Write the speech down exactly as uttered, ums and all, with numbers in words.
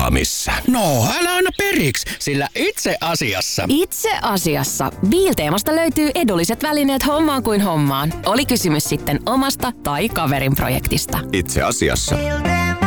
Viiltämissä. No, älä anna periksi, sillä itse asiassa... Itse asiassa Viilteemasta löytyy edulliset välineet hommaan kuin hommaan. Oli kysymys sitten omasta tai kaverin projektista. Itse asiassa.